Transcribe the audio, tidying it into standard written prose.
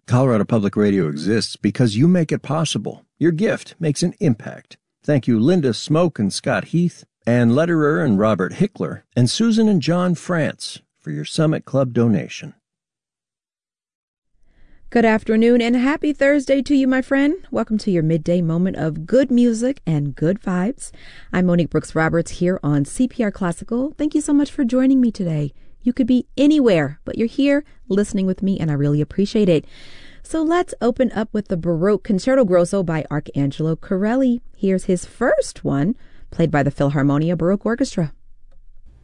Colorado Public Radio exists because you make it possible. Your gift makes an impact. Thank you, Linda Smoke and Scott Heath, Ann Lederer and Robert Hickler, and Susan and John France for your Summit Club donation. Good afternoon and happy Thursday to you, my friend. Welcome to your midday moment of good music and good vibes. I'm Monique Brooks Roberts here on CPR Classical. Thank you so much for joining me today. You could be anywhere, but you're here listening with me, and I really appreciate it. So let's open up with the Baroque Concerto Grosso by Arcangelo Corelli. Here's his first one, played by the Philharmonia Baroque Orchestra.